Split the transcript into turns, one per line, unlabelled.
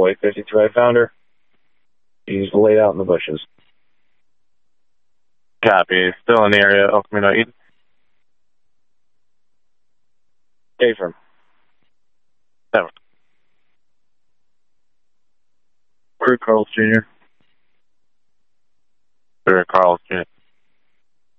853, I found her. She's laid out in the bushes.
Copy. Still in the area. El Camino East.
Affirm.
7.
Crew Carlos Jr.
Carlos Jr.